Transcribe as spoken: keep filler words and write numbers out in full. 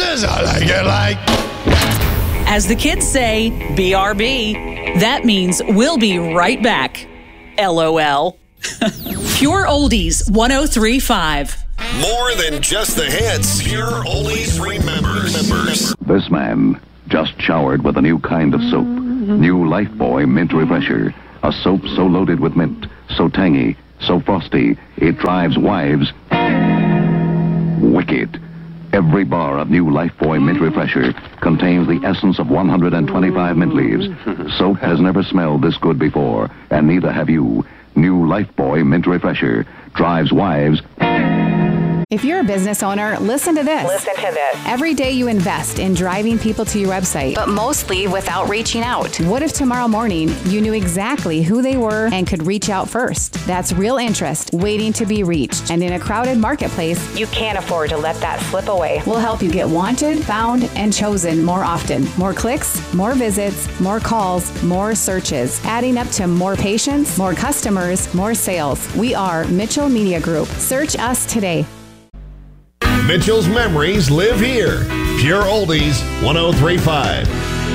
kisses. I like it like. As the kids say, B R B. That means we'll be right back. L O L. Pure Oldies one oh three point five. More than just the hits. Pure Oldies remembers. This man just showered with a new kind of soap. New Lifebuoy Mint Refresher. A soap so loaded with mint, so tangy, so frosty, it drives wives wicked. Every bar of new Lifebuoy Mint Refresher contains the essence of one hundred twenty-five mint leaves. Soap has never smelled this good before, and neither have you. New Lifebuoy Mint Refresher drives wives. If you're a business owner, listen to this. Listen to this. Every day you invest in driving people to your website, but mostly without reaching out. What if tomorrow morning you knew exactly who they were and could reach out first? That's real interest waiting to be reached. And in a crowded marketplace, you can't afford to let that slip away. We'll help you get wanted, found, and chosen more often. More clicks, more visits, more calls, more searches, adding up to more patients, more customers, more sales. We are Mitchell Media Group. Search us today. Mitchell's memories live here. Pure Oldies one oh three point five.